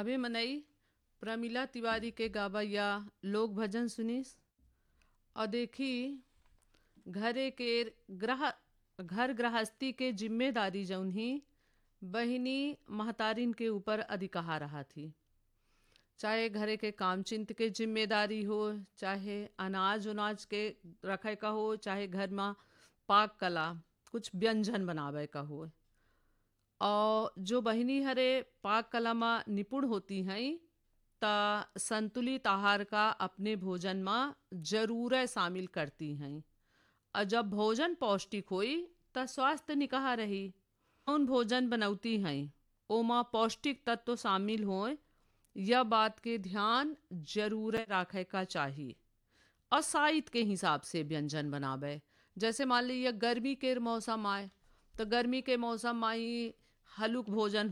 अभी मनई प्रमिला तिवारी के गावैया लोक भजन सुनीस और देखी घरे के ग्रह घर गृहस्थी के जिम्मेदारी जौन ही बहिनी महतारिन के ऊपर अधिकहा रहा थी। चाहे घरे के काम चिंत के जिम्मेदारी हो, चाहे अनाज उनाज के रखे का हो, चाहे घर में पाक कला कुछ व्यंजन बनावे का हो। और जो बहिनी हरे पाक कला में निपुण होती हैं ता संतुलित आहार का अपने भोजन में जरूर शामिल करती हैं। और जब भोजन पौष्टिक होई त स्वास्थ्य निकहा रही। कौन भोजन बनौती हैं ओमा पौष्टिक तत्व शामिल होए यह बात के ध्यान जरूर रखे का चाहिए। और साइत के हिसाब से व्यंजन बनावे। जैसे मान लीजिए गर्मी के मौसम आए तो गर्मी के मौसम में ही हलुक भोजन